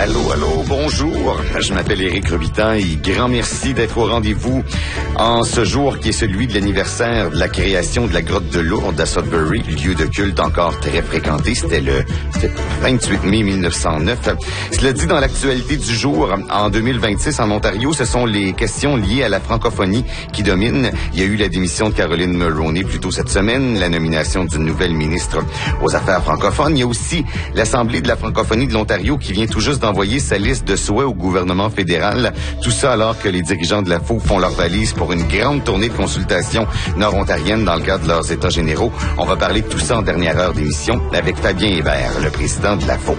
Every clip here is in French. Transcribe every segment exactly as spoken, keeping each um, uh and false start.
Allô, allô, bonjour. Je m'appelle Éric Robitaille. Grand merci d'être au rendez-vous en ce jour qui est celui de l'anniversaire de la création de la grotte de Lourdes à Sudbury, lieu de culte encore très fréquenté. C'était le vingt-huit mai mille neuf cent neuf. Cela dit, dans l'actualité du jour, en deux mille vingt-six, en Ontario, ce sont les questions liées à la francophonie qui dominent. Il y a eu la démission de Caroline Mulroney plus tôt cette semaine, la nomination d'une nouvelle ministre aux Affaires francophones. Il y a aussi l'Assemblée de la francophonie de l'Ontario qui vient tout juste d'envoyer sa liste de souhaits au gouvernement fédéral. Tout ça alors que les dirigeants de la F O font leur valise pour une grande tournée de consultation nord-ontarienne dans le cadre de leurs états généraux. On va parler de tout ça en dernière heure d'émission avec Fabien Hébert, le président de la F O.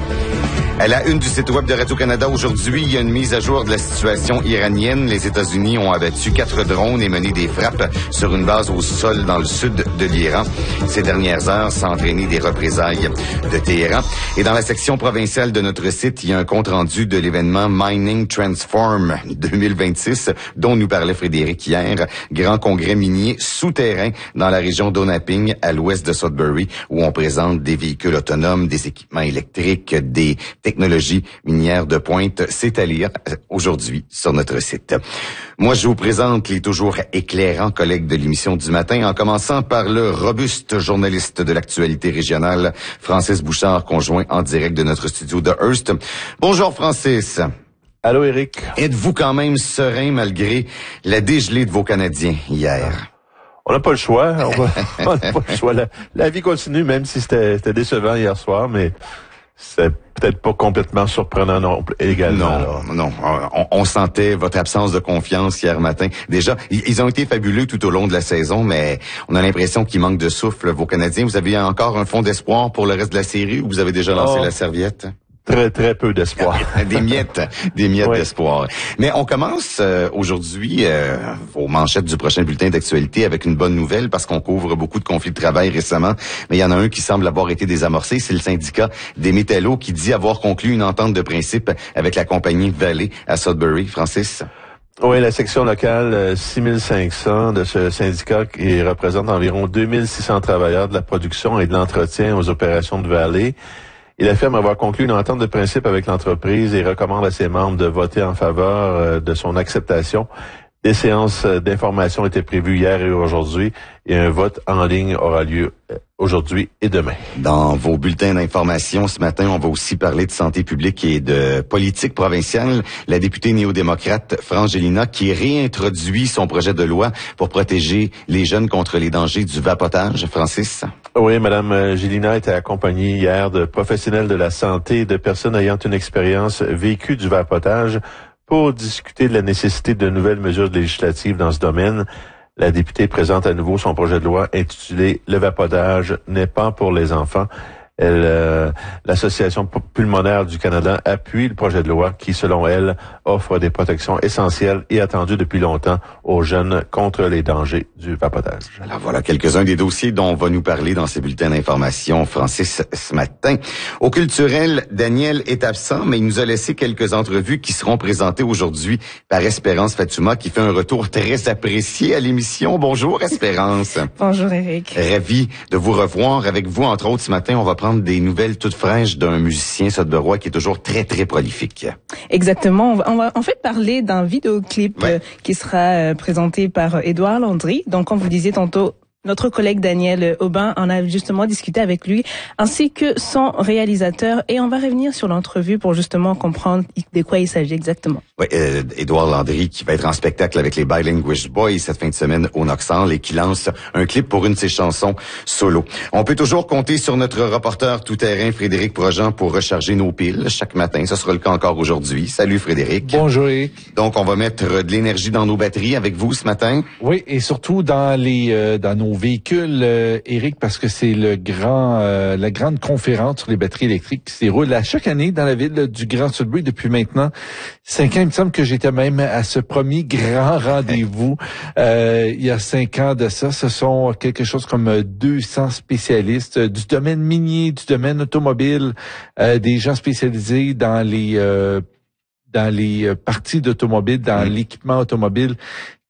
À la une du site web de Radio-Canada aujourd'hui, il y a une mise à jour de la situation iranienne. Les États-Unis ont abattu quatre drones et mené des frappes sur une base au sol dans le sud de l'Iran. Ces dernières heures, sans entraîner des représailles de Téhéran. Et dans la section provinciale de notre site, il y a un compte-rendu de l'événement Mining Transform deux mille vingt-six, dont nous parlait Frédéric hier. Grand congrès minier souterrain dans la région d'Onaping, à l'ouest de Sudbury, où on présente des véhicules autonomes, des équipements électriques, des technologies minières de pointe. C'est à lire aujourd'hui sur notre site. Moi, je vous présente les toujours éclairants collègues de l'émission du matin, en commençant par le robuste journaliste de l'actualité régionale, Francis Bouchard, conjoint en direct de notre studio de Hearst. Bonjour, Francis. Allô, Éric. Êtes-vous quand même serein malgré la dégelée de vos Canadiens hier? On n'a pas le choix. On n'a pas le choix. La, la vie continue, même si c'était, c'était décevant hier soir, mais c'est peut-être pas complètement surprenant non également. Non, alors. non. On, on sentait votre absence de confiance hier matin. Déjà, ils ont été fabuleux tout au long de la saison, mais on a l'impression qu'il manque de souffle. Vos Canadiens, vous avez encore un fond d'espoir pour le reste de la série ou vous avez déjà lancé oh. la serviette? Très, très peu d'espoir. Des miettes, des miettes oui. d'espoir. Mais on commence euh, aujourd'hui euh, aux manchettes du prochain bulletin d'actualité avec une bonne nouvelle parce qu'on couvre beaucoup de conflits de travail récemment. Mais il y en a un qui semble avoir été désamorcé, c'est le syndicat des métallos qui dit avoir conclu une entente de principe avec la compagnie Valley à Sudbury. Francis? Oui, la section locale, six mille cinq cents de ce syndicat qui représente environ deux mille six cents travailleurs de la production et de l'entretien aux opérations de Valley. Il affirme avoir conclu une entente de principe avec l'entreprise et recommande à ses membres de voter en faveur de son acceptation. Des séances d'information étaient prévues hier et aujourd'hui et un vote en ligne aura lieu aujourd'hui et demain. Dans vos bulletins d'information ce matin, on va aussi parler de santé publique et de politique provinciale. La députée néo-démocrate Frangélina qui réintroduit son projet de loi pour protéger les jeunes contre les dangers du vapotage. Francis? Oui, Madame Gélina était accompagnée hier de professionnels de la santé et de personnes ayant une expérience vécue du vapotage pour discuter de la nécessité de nouvelles mesures législatives dans ce domaine. La députée présente à nouveau son projet de loi intitulé « Le vapotage n'est pas pour les enfants ». Elle, euh, l'Association pulmonaire du Canada appuie le projet de loi qui, selon elle, offre des protections essentielles et attendues depuis longtemps aux jeunes contre les dangers du vapotage. Alors voilà quelques-uns des dossiers dont on va nous parler dans ces bulletins d'information, Francis, ce matin. Au culturel, Daniel est absent, mais il nous a laissé quelques entrevues qui seront présentées aujourd'hui par Espérance Fatouma, qui fait un retour très apprécié à l'émission. Bonjour, Espérance. Bonjour, Éric. Ravi de vous revoir avec vous. Entre autres, ce matin, on va prendre des nouvelles toutes fraîches d'un musicien sudburois qui est toujours très, très prolifique. Exactement. On va, on va en fait parler d'un vidéoclip ouais. euh, qui sera euh, présenté par euh, Édouard Landry. Donc, comme vous disiez tantôt, notre collègue Daniel Aubin en a justement discuté avec lui, ainsi que son réalisateur. Et on va revenir sur l'entrevue pour justement comprendre de quoi il s'agit exactement. Oui, euh, Édouard Landry qui va être en spectacle avec les Bilinguish Boys cette fin de semaine au Noxhall et qui lance un clip pour une de ses chansons solo. On peut toujours compter sur notre reporter tout-terrain Frédéric Projean pour recharger nos piles chaque matin. Ce sera le cas encore aujourd'hui. Salut Frédéric. Bonjour Eric. Donc on va mettre de l'énergie dans nos batteries avec vous ce matin. Oui, et surtout dans les euh, dans nos véhicules, euh, Éric, parce que c'est le grand, euh, la grande conférence sur les batteries électriques qui se déroule à chaque année dans la ville du Grand Sudbury depuis maintenant cinq ans. Il me semble que j'étais même à ce premier grand rendez-vous euh, il y a cinq ans de ça. Ce sont quelque chose comme deux cents spécialistes du domaine minier, du domaine automobile, euh, des gens spécialisés dans les euh, dans les parties d'automobile, dans mmh. l'équipement automobile,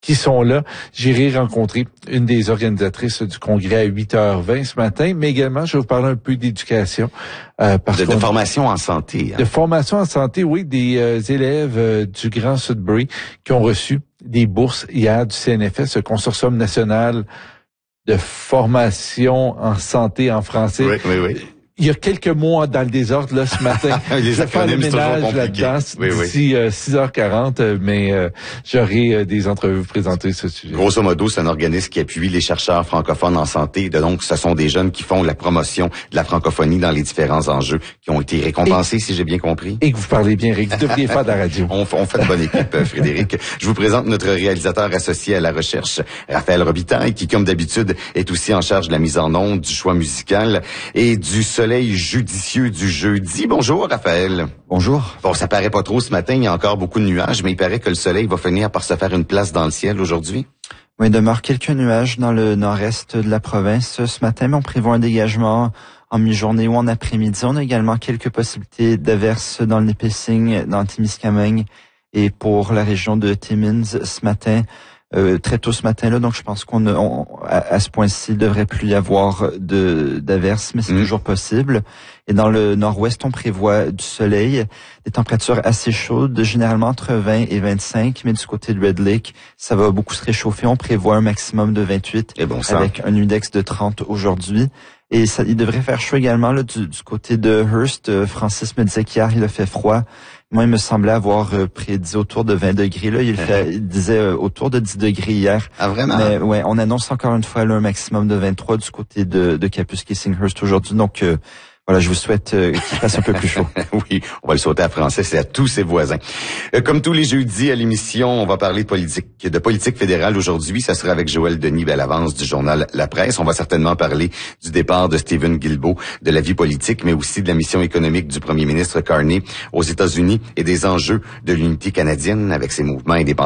qui sont là. J'irai rencontrer une des organisatrices du congrès à huit heures vingt ce matin, mais également, je vais vous parler un peu d'éducation. Euh, parce de, de formation en santé. Hein. De formation en santé, oui, des euh, élèves euh, du Grand Sudbury qui ont reçu des bourses hier du C N F S, le Consortium national de formation en santé en français. Oui, oui, oui. Il y a quelques mots dans le désordre là ce matin. Les je vais faire le ménage là-dedans oui, d'ici oui. euh, six heures quarante, mais euh, j'aurai euh, des entrevues présentées sur ce sujet. Grosso modo, c'est un organisme qui appuie les chercheurs francophones en santé. Donc, ce sont des jeunes qui font la promotion de la francophonie dans les différents enjeux qui ont été récompensés, et, si j'ai bien compris. Et que vous parlez bien, Eric. Vous devriez faire de la radio. on, on fait de bonne équipe, Frédéric. Je vous présente notre réalisateur associé à la recherche, Raphaël Robitaille, qui, comme d'habitude, est aussi en charge de la mise en onde, du choix musical et du soleil judicieux du jeudi. Bonjour, Raphaël. Bonjour. Bon, ça paraît pas trop ce matin, il y a encore beaucoup de nuages, mais il paraît que le soleil va finir par se faire une place dans le ciel aujourd'hui. Oui, il demeure quelques nuages dans le nord-est de la province ce matin, mais on prévoit un dégagement en mi-journée ou en après-midi. On a également quelques possibilités d'averses dans le Nipissing, dans le Témiscamingue et pour la région de Timmins ce matin. Euh, très tôt ce matin-là, donc je pense qu'on on, à, à ce point-ci, il devrait plus y avoir de d'averses, mais c'est mmh. toujours possible. Et dans le nord-ouest, on prévoit du soleil, des températures assez chaudes, généralement entre vingt et vingt-cinq, mais du côté de Red Lake, ça va beaucoup se réchauffer. On prévoit un maximum de vingt-huit, et bon sang. Avec un index de trente aujourd'hui. Et ça, il devrait faire chaud également là, du, du côté de Hearst. Euh, Francis me disait qu'hier, il a fait froid. Moi, il me semblait avoir euh, prédit autour de vingt degrés. Là, il, fait, il disait euh, autour de dix degrés hier. Ah, vraiment? Mais ouais, on annonce encore une fois là, un maximum de vingt-trois du côté de, de Kapuskasing-Hearst aujourd'hui. Donc, euh, voilà, je vous souhaite euh, qu'il fasse un peu plus chaud. Oui, on va le souhaiter à Français, c'est à tous ses voisins. Euh, comme tous les jeudis à l'émission, on va parler de politique, de politique fédérale aujourd'hui. Ça sera avec Joël Denis, Bellavance du journal La Presse. On va certainement parler du départ de Stephen Guilbeault, de la vie politique, mais aussi de la mission économique du premier ministre Carney aux États-Unis et des enjeux de l'unité canadienne avec ses mouvements indépendants.